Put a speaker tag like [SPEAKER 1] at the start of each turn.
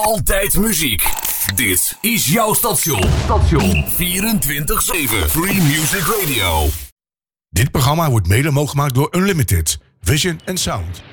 [SPEAKER 1] Altijd muziek. Dit is jouw station. 24/7 Free Music Radio.
[SPEAKER 2] Dit programma wordt mede mogelijk gemaakt door Unlimited, Vision and Sound.